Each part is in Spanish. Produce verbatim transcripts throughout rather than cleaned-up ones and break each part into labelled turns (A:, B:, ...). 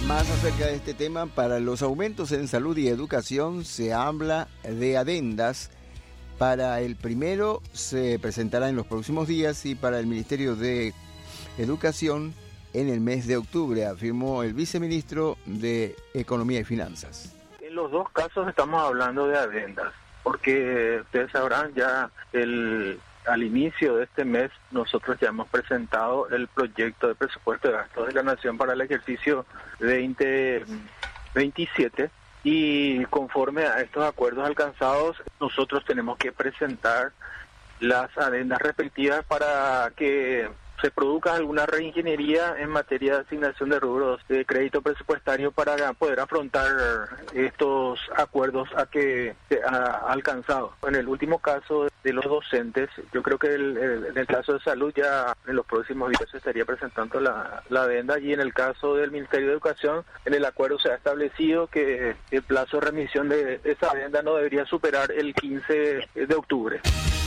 A: Más acerca de este tema, para los aumentos en salud y educación se habla de adendas. Para el primero se presentará en los próximos días y para el Ministerio de Educación en el mes de octubre, afirmó el viceministro de Economía y Finanzas.
B: En los dos casos estamos hablando de adendas, porque ustedes sabrán ya el... Al inicio de este mes nosotros ya hemos presentado el proyecto de presupuesto de gastos de la Nación para el ejercicio veinte veintisiete y conforme a estos acuerdos alcanzados nosotros tenemos que presentar las adendas respectivas para que se produzca alguna reingeniería en materia de asignación de rubros de crédito presupuestario para poder afrontar estos acuerdos a que se ha alcanzado. En el último caso de los docentes, yo creo que el, el, en el caso de salud ya en los próximos días se estaría presentando la, la adenda, y en el caso del Ministerio de Educación, en el acuerdo se ha establecido que el plazo de remisión de esa adenda no debería superar el quince de octubre.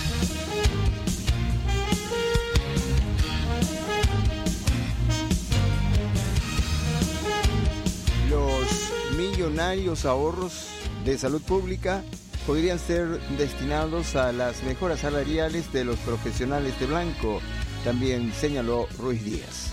A: Los millonarios ahorros de salud pública podrían ser destinados a las mejoras salariales de los profesionales de blanco, también señaló Ruiz Díaz.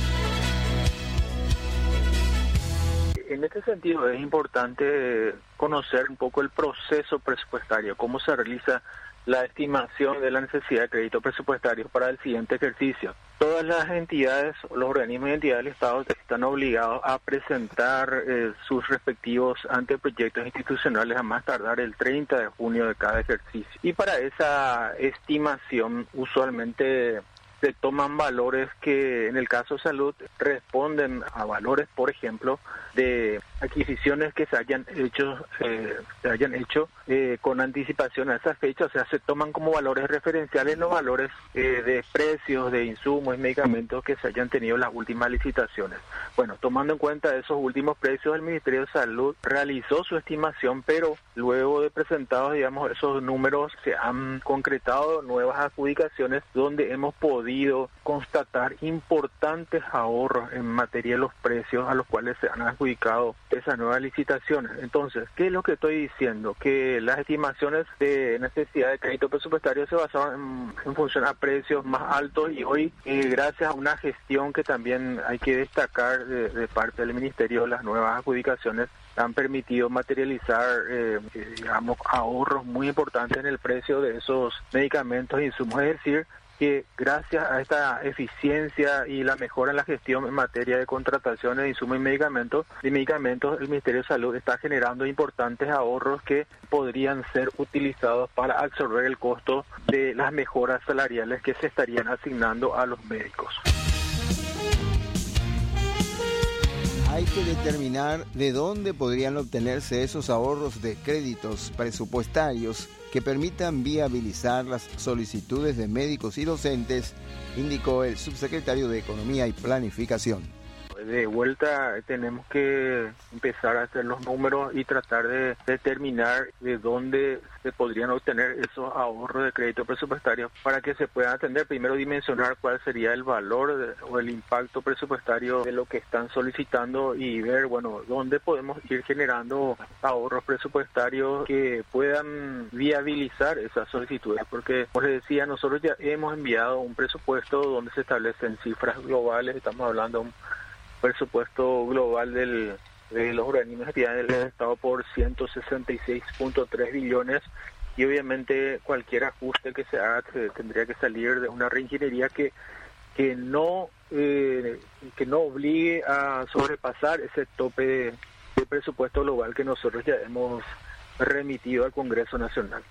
B: En este sentido es importante conocer un poco el proceso presupuestario, cómo se realiza la estimación de la necesidad de crédito presupuestario para el siguiente ejercicio. Todas las entidades, los organismos y entidades del Estado están obligados a presentar eh, sus respectivos anteproyectos institucionales a más tardar el treinta de junio de cada ejercicio. Y para esa estimación usualmente se toman valores que en el caso de salud responden a valores, por ejemplo, de adquisiciones que se hayan hecho eh, se hayan hecho eh, con anticipación a esa fecha, o sea, se toman como valores referenciales los valores eh, de precios de insumos y medicamentos que se hayan tenido en las últimas licitaciones. Bueno, tomando en cuenta esos últimos precios, el Ministerio de Salud realizó su estimación, pero luego de presentados, digamos, esos números, se han concretado nuevas adjudicaciones donde hemos podido constatar importantes ahorros en materia de los precios a los cuales se han adjudicado esas nuevas licitaciones. Entonces, ¿qué es lo que estoy diciendo? Que las estimaciones de necesidad de crédito presupuestario se basaban en, en función a precios más altos, y hoy, eh, gracias a una gestión que también hay que destacar de, de parte del Ministerio, las nuevas adjudicaciones han permitido materializar, eh, digamos, ahorros muy importantes en el precio de esos medicamentos e insumos. Es decir, que gracias a esta eficiencia y la mejora en la gestión en materia de contrataciones de insumos y medicamentos, de medicamentos, el Ministerio de Salud está generando importantes ahorros que podrían ser utilizados para absorber el costo de las mejoras salariales que se estarían asignando a los médicos.
A: Hay que determinar de dónde podrían obtenerse esos ahorros de créditos presupuestarios que permitan viabilizar las solicitudes de médicos y docentes, indicó el subsecretario de Economía y Planificación.
B: De vuelta tenemos que empezar a hacer los números y tratar de determinar de dónde se podrían obtener esos ahorros de crédito presupuestario para que se puedan atender. Primero, dimensionar cuál sería el valor de, o el impacto presupuestario de lo que están solicitando, y ver, bueno, dónde podemos ir generando ahorros presupuestarios que puedan viabilizar esas solicitudes. Porque, como les decía, nosotros ya hemos enviado un presupuesto donde se establecen cifras globales. Estamos hablando de un presupuesto global del, de los organismos del Estado por ciento sesenta y seis punto tres billones, y obviamente cualquier ajuste que se haga se tendría que salir de una reingeniería que que no eh, que no obligue a sobrepasar ese tope de, de presupuesto global que nosotros ya hemos remitido al Congreso Nacional.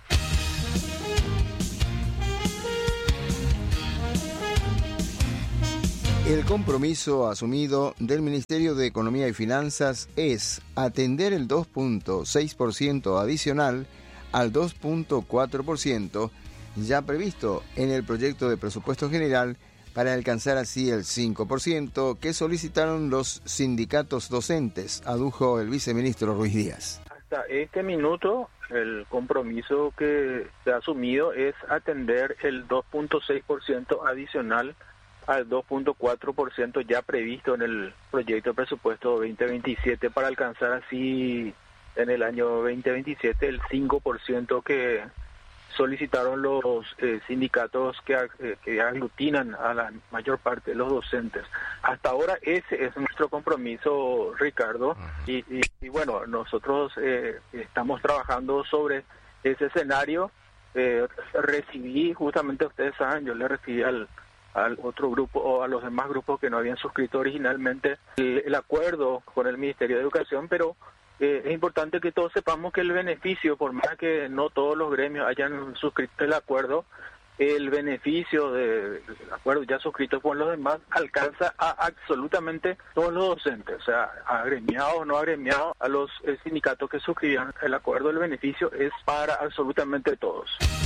A: El compromiso asumido del Ministerio de Economía y Finanzas es atender el dos punto seis por ciento adicional al dos punto cuatro por ciento ya previsto en el proyecto de presupuesto general, para alcanzar así el cinco por ciento que solicitaron los sindicatos docentes, adujo el viceministro Ruiz Díaz.
B: Hasta este minuto, el compromiso que se ha asumido es atender el dos punto seis por ciento adicional al dos punto cuatro por ciento ya previsto en el proyecto de presupuesto veinte veintisiete, para alcanzar así en el año veinte veintisiete el cinco por ciento que solicitaron los eh, sindicatos que, eh, que aglutinan a la mayor parte de los docentes. Hasta ahora ese es nuestro compromiso, Ricardo, y, y, y bueno, nosotros eh, estamos trabajando sobre ese escenario. Eh, recibí, justamente ustedes saben, yo le recibí al, al otro grupo o a los demás grupos que no habían suscrito originalmente el, el acuerdo con el Ministerio de Educación, pero Eh, es importante que todos sepamos que el beneficio, por más que no todos los gremios hayan suscrito el acuerdo, el beneficio del acuerdo ya suscrito por los demás alcanza a absolutamente todos los docentes, o sea, agremiados o no agremiados, a los eh, sindicatos que suscribieron el acuerdo. El beneficio es para absolutamente todos.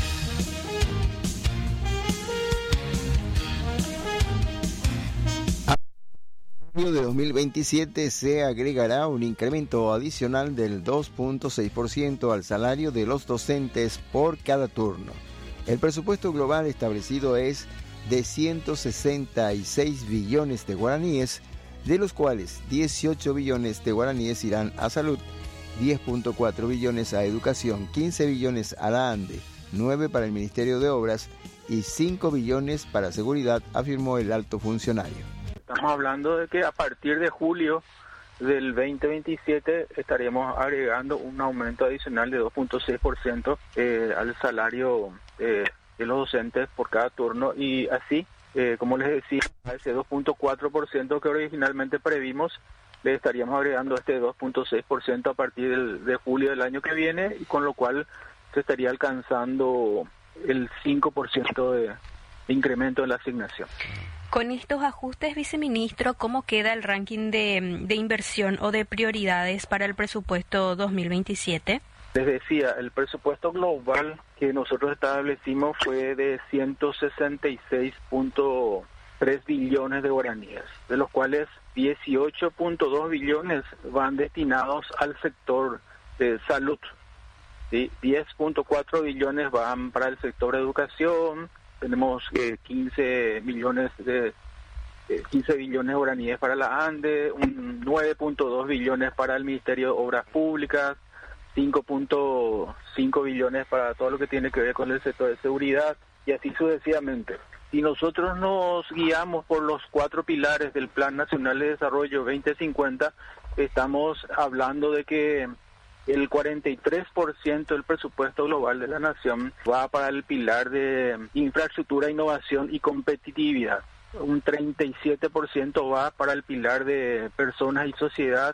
A: De dos mil veintisiete se agregará un incremento adicional del dos punto seis por ciento al salario de los docentes por cada turno. El presupuesto global establecido es de ciento sesenta y seis billones de guaraníes, de los cuales dieciocho billones de guaraníes irán a salud, diez punto cuatro billones a educación, quince billones a la ANDE, nueve para el Ministerio de Obras y cinco billones para seguridad, afirmó el alto funcionario.
B: Estamos hablando de que a partir de julio del veinte veintisiete estaríamos agregando un aumento adicional de dos punto seis por ciento eh, al salario eh, de los docentes por cada turno, y así, eh, como les decía, a ese dos punto cuatro por ciento que originalmente previmos, le estaríamos agregando este dos punto seis por ciento a partir del, de julio del año que viene, y con lo cual se estaría alcanzando el cinco por ciento de, de incremento de la asignación.
C: Con estos ajustes, viceministro, ¿cómo queda el ranking de, de inversión o de prioridades para el presupuesto dos mil veintisiete?
B: Les decía, el presupuesto global que nosotros establecimos fue de ciento sesenta y seis punto tres billones de guaraníes, de los cuales dieciocho punto dos billones van destinados al sector de salud, ¿sí? diez punto cuatro billones van para el sector de educación. Tenemos eh, quince millones de eh, quince billones de guaraníes para la ANDE, un nueve punto dos billones para el Ministerio de Obras Públicas, cinco punto cinco billones para todo lo que tiene que ver con el sector de seguridad, y así sucesivamente. Si nosotros nos guiamos por los cuatro pilares del Plan Nacional de Desarrollo veinte cincuenta, estamos hablando de que el cuarenta y tres por ciento del presupuesto global de la nación va para el pilar de infraestructura, innovación y competitividad. Un treinta y siete por ciento va para el pilar de personas y sociedad.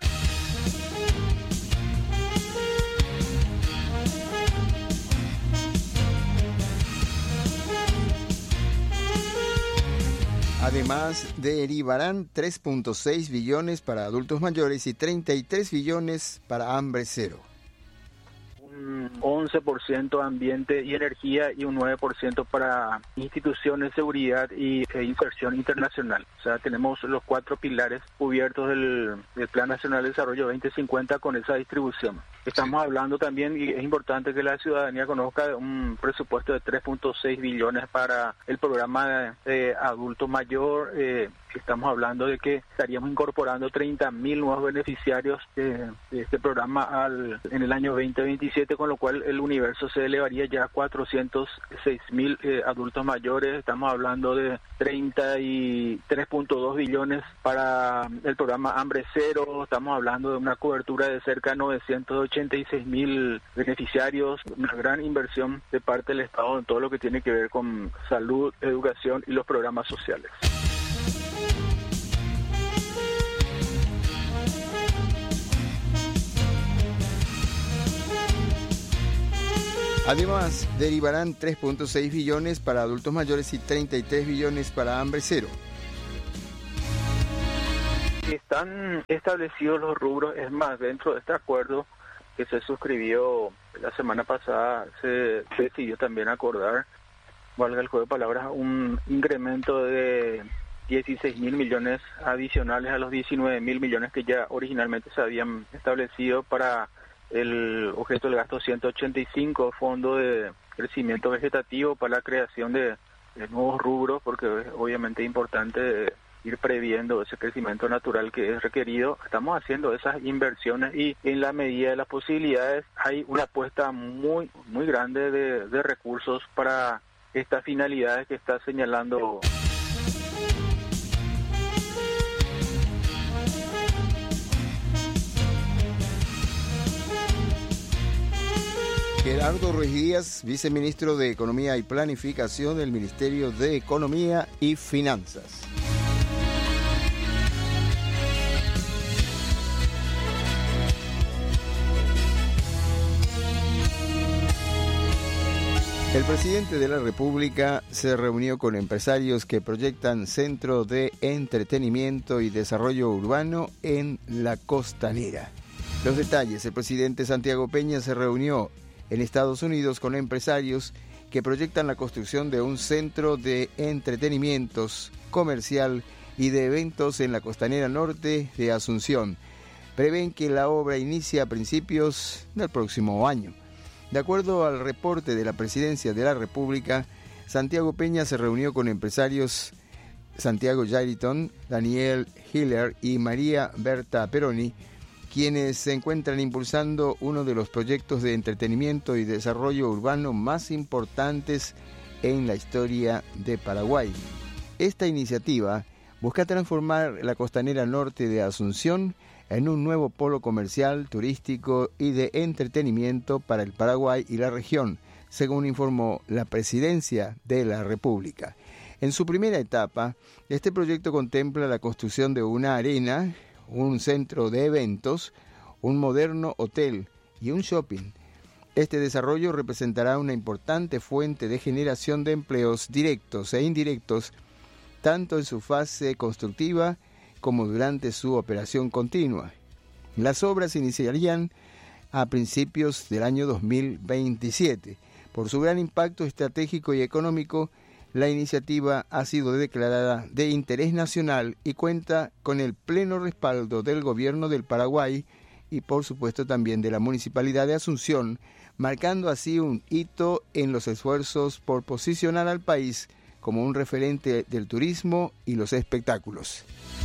A: Además, derivarán tres punto seis billones para adultos mayores y treinta y tres billones para hambre cero.
B: Un once por ciento ambiente y energía y un nueve por ciento para instituciones, seguridad y e inserción internacional. O sea, tenemos los cuatro pilares cubiertos del, del Plan Nacional de Desarrollo veinte cincuenta con esa distribución. Estamos hablando también, y es importante que la ciudadanía conozca, un presupuesto de tres punto seis billones para el programa de, de adulto mayor. Eh, estamos hablando de que estaríamos incorporando treinta mil nuevos beneficiarios de, de este programa al, en el año veinte veintisiete, con lo cual el universo se elevaría ya a cuatrocientos seis mil eh, adultos mayores. Estamos hablando de treinta y tres punto dos billones para el programa Hambre Cero. Estamos hablando de una cobertura de cerca de novecientos ochenta y seis mil beneficiarios, una gran inversión de parte del Estado en todo lo que tiene que ver con salud, educación y los programas sociales.
A: Además, derivarán tres punto seis billones para adultos mayores y treinta y tres billones para hambre cero.
B: Están establecidos los rubros, es más, dentro de este acuerdo que se suscribió la semana pasada, se, se decidió también acordar, valga el juego de palabras, un incremento de dieciséis mil millones adicionales a los diecinueve mil millones que ya originalmente se habían establecido para el objeto del gasto ciento ochenta y cinco, Fondo de Crecimiento Vegetativo, para la creación de de nuevos rubros, porque obviamente es importante ir previendo ese crecimiento natural que es requerido. Estamos haciendo esas inversiones y en la medida de las posibilidades hay una apuesta muy muy grande de, de recursos para estas finalidades que está señalando.
A: Gerardo Ruiz Díaz, viceministro de Economía y Planificación del Ministerio de Economía y Finanzas. El presidente de la República se reunió con empresarios que proyectan centro de entretenimiento y desarrollo urbano en la Costanera. Los detalles: el presidente Santiago Peña se reunió en Estados Unidos con empresarios que proyectan la construcción de un centro de entretenimientos comercial y de eventos en la Costanera Norte de Asunción. Prevén que la obra inicie a principios del próximo año. De acuerdo al reporte de la Presidencia de la República, Santiago Peña se reunió con empresarios Santiago Yariton, Daniel Hiller y María Berta Peroni, quienes se encuentran impulsando uno de los proyectos de entretenimiento y desarrollo urbano más importantes en la historia de Paraguay. Esta iniciativa busca transformar la Costanera Norte de Asunción en un nuevo polo comercial, turístico y de entretenimiento para el Paraguay y la región, según informó la Presidencia de la República. En su primera etapa, este proyecto contempla la construcción de una arena, un centro de eventos, un moderno hotel y un shopping. Este desarrollo representará una importante fuente de generación de empleos directos e indirectos, tanto en su fase constructiva como durante su operación continua. Las obras iniciarían a principios del año dos mil veintisiete. Por su gran impacto estratégico y económico, la iniciativa ha sido declarada de interés nacional y cuenta con el pleno respaldo del gobierno del Paraguay y, por supuesto, también de la Municipalidad de Asunción, marcando así un hito en los esfuerzos por posicionar al país como un referente del turismo y los espectáculos.